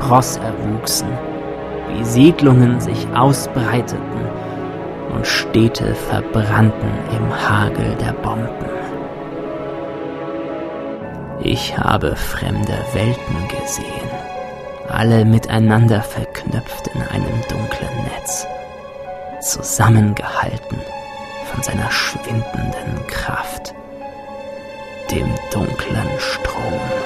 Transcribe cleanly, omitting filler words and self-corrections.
Spross erwuchsen, wie Siedlungen sich ausbreiteten und Städte verbrannten im Hagel der Bomben. Ich habe fremde Welten gesehen, alle miteinander verknüpft in einem dunklen Netz, zusammengehalten von seiner schwindenden Kraft, dem dunklen Strom.